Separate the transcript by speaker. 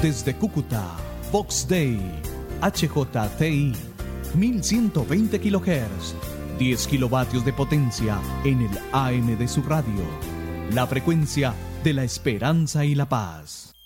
Speaker 1: Desde Cúcuta, Vox Day, HJTI, 1120 kHz, 10 kilovatios de potencia en el AM de su radio. La frecuencia de la esperanza y la paz.